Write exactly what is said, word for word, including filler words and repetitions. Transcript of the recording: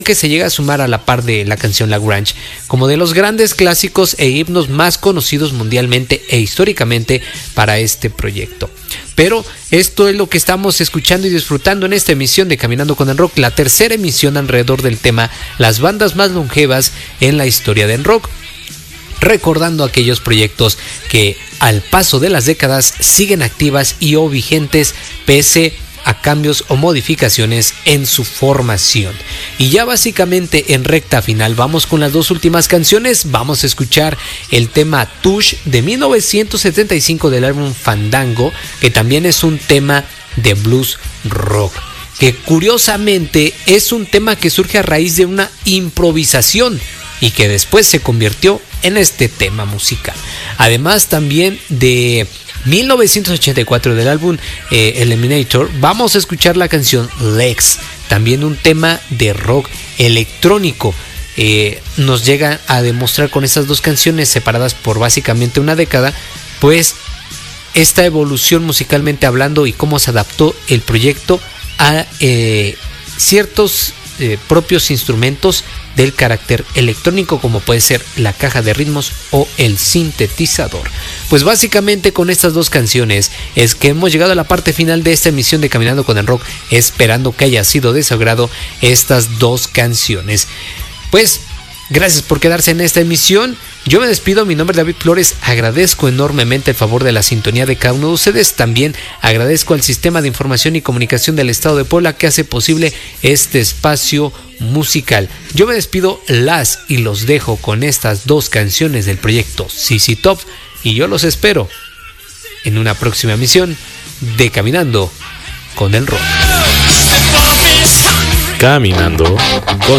que se llega a sumar a la par de la canción La Grange como de los grandes clásicos e himnos más conocidos mundialmente e históricamente para este proyecto. Pero esto es lo que estamos escuchando y disfrutando en esta emisión de Caminando con el Rock, la tercera emisión alrededor del tema las bandas más longevas en la historia del rock, recordando aquellos proyectos que al paso de las décadas siguen activas y o vigentes pese a cambios o modificaciones en su formación. Y ya básicamente en recta final vamos con las dos últimas canciones. Vamos a escuchar el tema Tush de mil novecientos setenta y cinco del álbum Fandango, que también es un tema de blues rock, que curiosamente es un tema que surge a raíz de una improvisación y que después se convirtió en este tema musical. Además también de mil novecientos ochenta y cuatro del álbum eh, Eliminator, vamos a escuchar la canción Legs, también un tema de rock electrónico. Eh, nos llega a demostrar con estas dos canciones separadas por básicamente una década, pues esta evolución musicalmente hablando y cómo se adaptó el proyecto a eh, ciertos eh, propios instrumentos del carácter electrónico, como puede ser la caja de ritmos o el sintetizador. Pues básicamente con estas dos canciones es que hemos llegado a la parte final de esta emisión de Caminando con el Rock, esperando que haya sido de su agrado estas dos canciones. Pues gracias por quedarse en esta emisión. Yo me despido, mi nombre es David Flores, agradezco enormemente el favor de la sintonía de cada uno de ustedes. También agradezco al Sistema de Información y Comunicación del Estado de Puebla que hace posible este espacio musical. Yo me despido, las y los dejo con estas dos canciones del proyecto C C Top y yo los espero en una próxima emisión de Caminando con el Rock. Caminando con